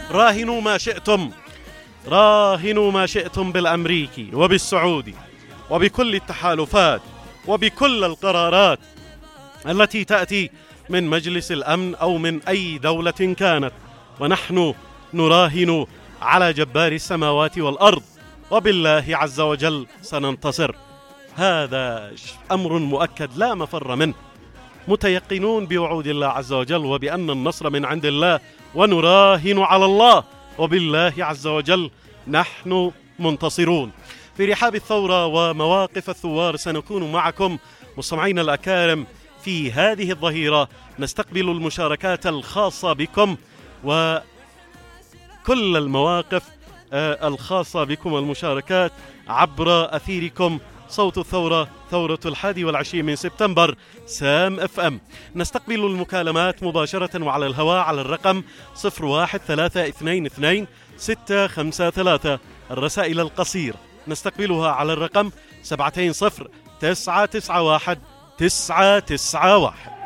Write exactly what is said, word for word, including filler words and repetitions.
راهنوا ما شئتم، راهنوا ما شئتم بالأمريكي وبالسعودي وبكل التحالفات وبكل القرارات التي تأتي من مجلس الأمن أو من أي دولة كانت، ونحن نراهن على جبار السماوات والأرض، وبالله عز وجل سننتصر. هذا أمر مؤكد لا مفر منه، متيقنون بوعود الله عز وجل وبأن النصر من عند الله، ونراهن على الله، وبالله عز وجل نحن منتصرون. في رحاب الثورة ومواقف الثوار سنكون معكم مستمعينا الأكارم في هذه الظهيرة، نستقبل المشاركات الخاصة بكم وكل المواقف الخاصة بكم، المشاركات عبر أثيركم صوت الثورة، ثورة الحادي والعشرين من سبتمبر، سام اف ام. نستقبل المكالمات مباشرة وعلى الهواء على الرقم صفر واحد ثلاثة اثنين اثنين ستة خمسة ثلاثة. الرسائل القصيرة نستقبلها على الرقم سبعة صفر تسعة تسعة واحد تسعة تسعة واحد.